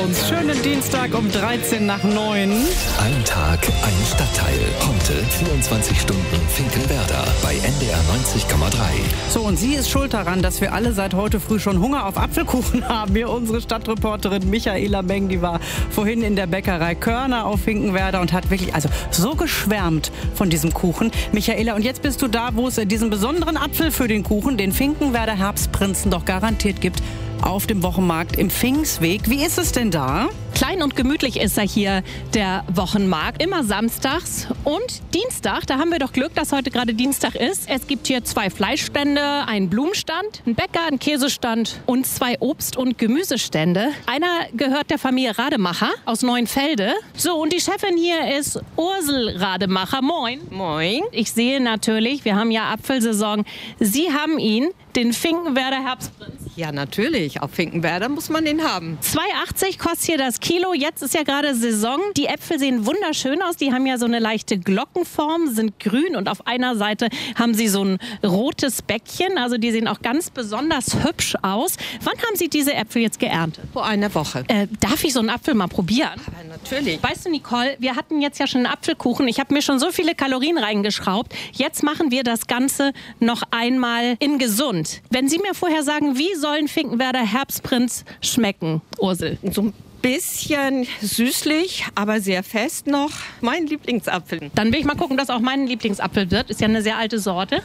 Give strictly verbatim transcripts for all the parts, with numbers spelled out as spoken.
uns. Schönen Dienstag um dreizehn nach neun. Ein Tag, ein Stadtteil. Heute vierundzwanzig Stunden Finkenwerder bei N D R neunzig Komma drei. So, und sie ist schuld daran, dass wir alle seit heute früh schon Hunger auf Apfelkuchen haben. Hier unsere Stadtreporterin Michaela Meng, die war vorhin in der Bäckerei Körner auf Finkenwerder und hat wirklich also so geschwärmt von diesem Kuchen. Michaela, und jetzt bist du da, wo es diesen besonderen Apfel für den Kuchen, den Finkenwerder Herbstprinzen, doch garantiert gibt, auf dem Wochenmarkt im Pfingsweg. Wie ist es denn da? Klein und gemütlich ist er hier, der Wochenmarkt. Immer samstags und Dienstag. Da haben wir doch Glück, dass heute gerade Dienstag ist. Es gibt hier zwei Fleischstände, einen Blumenstand, einen Bäcker, einen Käsestand und zwei Obst- und Gemüsestände. Einer gehört der Familie Rademacher aus Neuenfelde. So, und die Chefin hier ist Ursel Rademacher. Moin. Moin. Ich sehe natürlich, wir haben ja Apfelsaison. Sie haben ihn, den Finkenwerder Herbstprinz. Ja, natürlich. Auf Finkenwerder muss man den haben. zwei achtzig kostet hier das Kilo. Jetzt ist ja gerade Saison. Die Äpfel sehen wunderschön aus. Die haben ja so eine leichte Glockenform, sind grün und auf einer Seite haben sie so ein rotes Bäckchen. Also die sehen auch ganz besonders hübsch aus. Wann haben Sie diese Äpfel jetzt geerntet? Vor einer Woche. Äh, darf ich so einen Apfel mal probieren? Aber natürlich. Weißt du, Nicole, wir hatten jetzt ja schon einen Apfelkuchen. Ich habe mir schon so viele Kalorien reingeschraubt. Jetzt machen wir das Ganze noch einmal in gesund. Wenn Sie mir vorher sagen, wie soll ein Finkenwerder Herbstprinz schmecken, Ursel? So ein bisschen süßlich, aber sehr fest noch. Mein Lieblingsapfel. Dann will ich mal gucken, dass auch mein Lieblingsapfel wird. Ist ja eine sehr alte Sorte.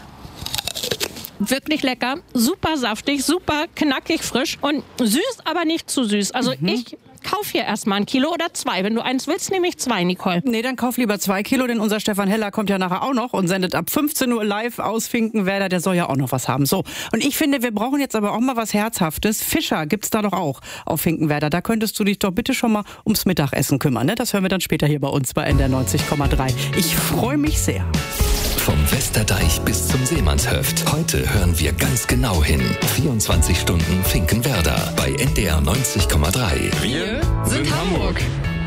Wirklich lecker, super saftig, super knackig frisch und süß, aber nicht zu süß. Also mhm. ich kauf hier erstmal ein Kilo oder zwei. Wenn du eins willst, nehme ich zwei, Nicole. Nee, dann kauf lieber zwei Kilo, denn unser Stefan Heller kommt ja nachher auch noch und sendet ab fünfzehn Uhr live aus Finkenwerder. Der soll ja auch noch was haben. So, und ich finde, wir brauchen jetzt aber auch mal was Herzhaftes. Fischer gibt's da doch auch auf Finkenwerder. Da könntest du dich doch bitte schon mal ums Mittagessen kümmern. Ne? Das hören wir dann später hier bei uns bei N D R neunzig Komma drei. Ich freue mich sehr. Vom Westerdeich bis zum Seemannshöft. Heute hören wir ganz genau hin. vierundzwanzig Stunden Finkenwerder bei N D R neunzig Komma drei. Wir sind Hamburg.